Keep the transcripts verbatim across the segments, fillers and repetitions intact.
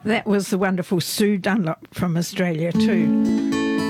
That was the wonderful Sue Dunlop from Australia too.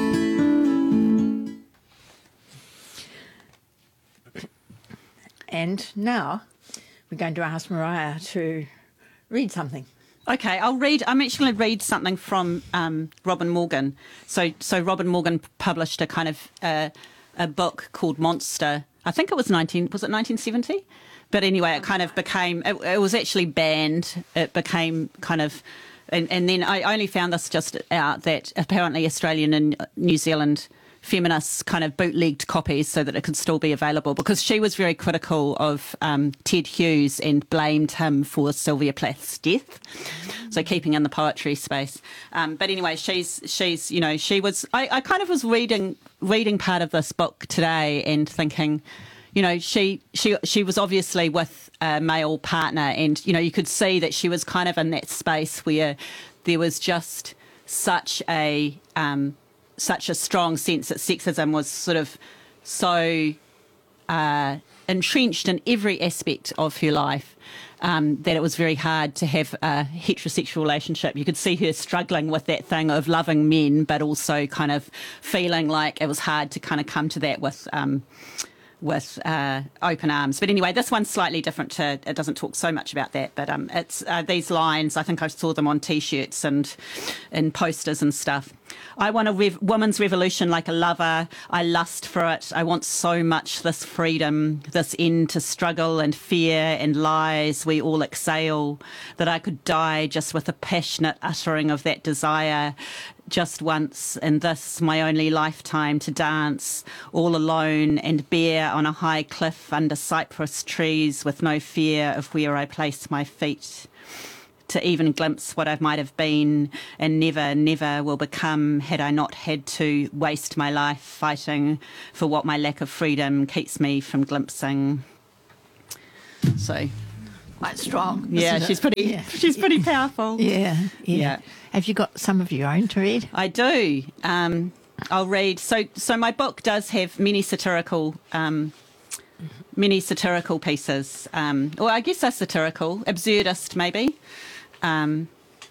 And now we're going to ask Mariah to read something. Okay, I'll read. I'm actually going to read something from um, Robin Morgan. So, so Robin Morgan published a kind of uh, a book called Monster. I think it was nineteen. Was it nineteen seventy? But anyway, it kind of became. It, it was actually banned. It became kind of, and, and then I only found this just out that apparently Australian and New Zealand feminists kind of bootlegged copies so that it could still be available, because she was very critical of um, Ted Hughes and blamed him for Sylvia Plath's death. So keeping in the poetry space. Um, but anyway, she's, she's, you know, she was, I, I kind of was reading, reading part of this book today and thinking, you know, she, she, she was obviously with a male partner, and, you know, you could see that she was kind of in that space where there was just such a, um, such a strong sense that sexism was sort of so uh, entrenched in every aspect of her life um, that it was very hard to have a heterosexual relationship. You could see her struggling with that thing of loving men, but also kind of feeling like it was hard to kind of come to that with um, with uh, open arms. But anyway, this one's slightly different. To, it doesn't talk so much about that, but um, it's uh, these lines. I think I saw them on T-shirts and in posters and stuff. I want a rev- woman's revolution like a lover. I lust for it. I want so much this freedom, this end to struggle and fear and lies we all exhale, that I could die just with a passionate uttering of that desire, just once in this my only lifetime, to dance all alone and bare on a high cliff under cypress trees with no fear of where I place my feet, to even glimpse what I might have been and never, never will become had I not had to waste my life fighting for what my lack of freedom keeps me from glimpsing. So, quite strong. Yeah, she's pretty. Yeah. She's pretty powerful. Yeah, yeah, yeah. Have you got some of your own to read? I do. Um, I'll read. So, so my book does have many satirical. Um, many satirical pieces. Um, or I guess they're satirical, absurdist maybe. Um,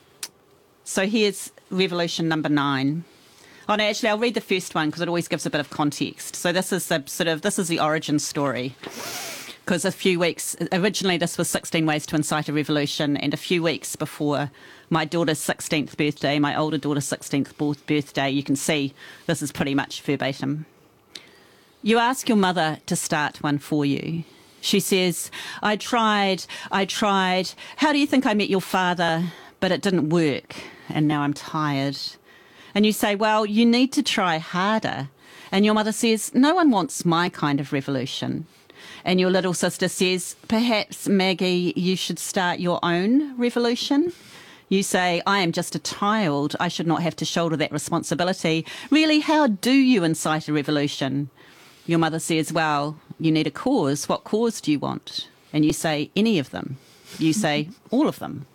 so here's Revolution number nine. Oh no, actually I'll read the first one because it always gives a bit of context. So this is the sort of, this is the origin story. Because a few weeks, originally this was sixteen Ways to Incite a Revolution, and a few weeks before my daughter's sixteenth birthday, my older daughter's sixteenth birthday, you can see this is pretty much verbatim. You ask your mother to start one for you. She says, I tried, I tried. How do you think I met your father? But it didn't work, and now I'm tired. And you say, well, you need to try harder. And your mother says, no one wants my kind of revolution. And your little sister says, perhaps, Maggie, you should start your own revolution. You say, I am just a child. I should not have to shoulder that responsibility. Really, how do you incite a revolution? Your mother says, well, you need a cause. What cause do you want? And you say, any of them. You say, all of them.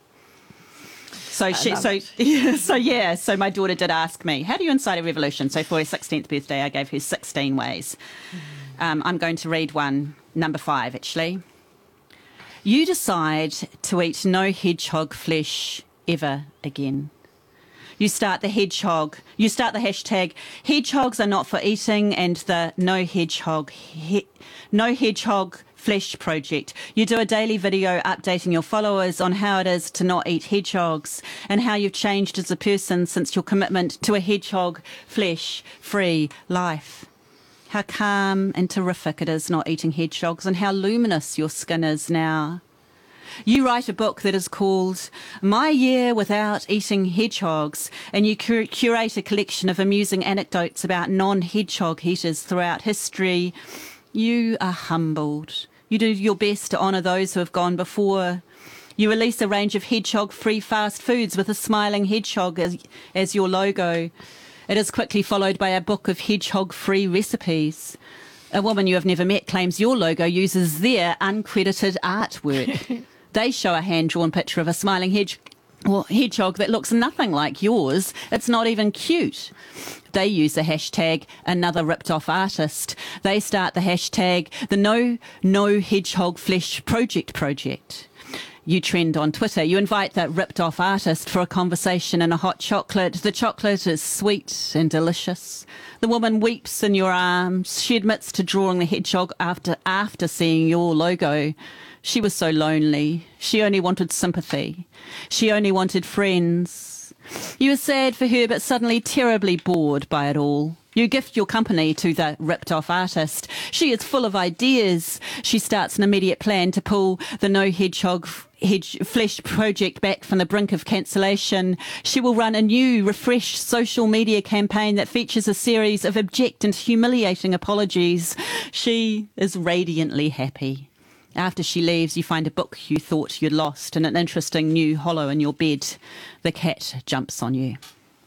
So she, so yeah, so yeah, so my daughter did ask me, how do you incite a revolution? So for her sixteenth birthday, I gave her sixteen ways. Um, I'm going to read one, number five, actually. You decide to eat no hedgehog flesh ever again. You start the hedgehog, you start the hashtag, hedgehogs are not for eating, and the no hedgehog, he, no hedgehog flesh project. You do a daily video updating your followers on how it is to not eat hedgehogs and how you've changed as a person since your commitment to a hedgehog flesh free life. How calm and terrific it is not eating hedgehogs, and how luminous your skin is now. You write a book that is called My Year Without Eating Hedgehogs, and you cur- curate a collection of amusing anecdotes about non-hedgehog eaters throughout history. You are humbled. You do your best to honour those who have gone before. You release a range of hedgehog-free fast foods with a smiling hedgehog as, as your logo. It is quickly followed by a book of hedgehog-free recipes. A woman you have never met claims your logo uses their uncredited artwork. They show a hand-drawn picture of a smiling hedge or hedgehog that looks nothing like yours. It's not even cute. They use the hashtag another ripped-off artist. They start the hashtag the No No Hedgehog Flesh Project Project. you trend on Twitter. You invite that ripped off artist for a conversation and a hot chocolate. The chocolate is sweet and delicious. The woman weeps in your arms. She admits to drawing the hedgehog after after seeing your logo. She was so lonely. She only wanted sympathy. She only wanted friends. You were sad for her, but suddenly terribly bored by it all. You gift your company to the ripped-off artist. She is full of ideas. She starts an immediate plan to pull the No Hedgehog hedge, Flesh project back from the brink of cancellation. She will run a new, refreshed social media campaign that features a series of abject and humiliating apologies. She is radiantly happy. After she leaves, you find a book you thought you'd lost and an interesting new hollow in your bed. The cat jumps on you.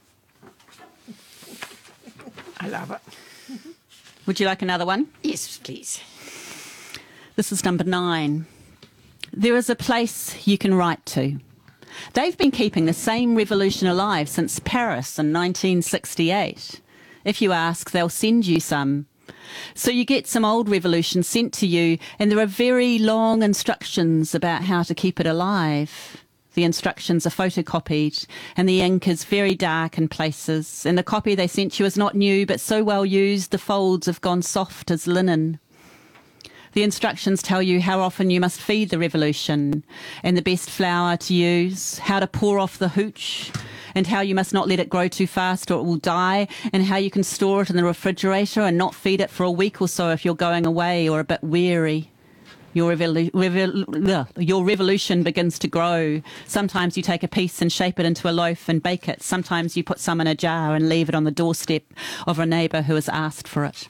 I love it. Would you like another one? Yes, please. This is number nine. There is a place you can write to. They've been keeping the same revolution alive since Paris in nineteen sixty-eight. If you ask, they'll send you some. So you get some old revolution sent to you, and there are very long instructions about how to keep it alive. The instructions are photocopied, and the ink is very dark in places, and the copy they sent you is not new, but so well used the folds have gone soft as linen. The instructions tell you how often you must feed the revolution, and the best flour to use, how to pour off the hooch, and how you must not let it grow too fast or it will die, and how you can store it in the refrigerator and not feed it for a week or so if you're going away or a bit weary. Your, revolu- revol- your revolution begins to grow. Sometimes you take a piece and shape it into a loaf and bake it. Sometimes you put some in a jar and leave it on the doorstep of a neighbour who has asked for it.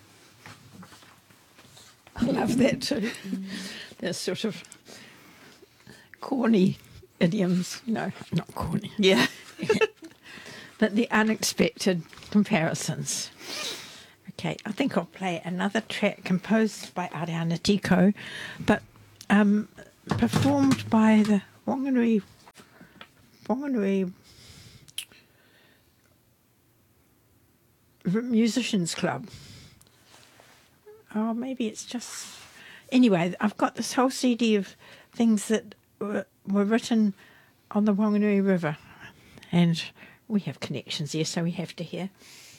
I love that too. There's sort of corny idioms. No, not corny. Yeah. But the unexpected comparisons. Okay, I think I'll play another track composed by Ariana Tico, but um, performed by the Whanganui, Whanganui Musicians Club. Oh, maybe it's just... Anyway, I've got this whole C D of things that were, were written on the Whanganui River, and we have connections here, so we have to hear.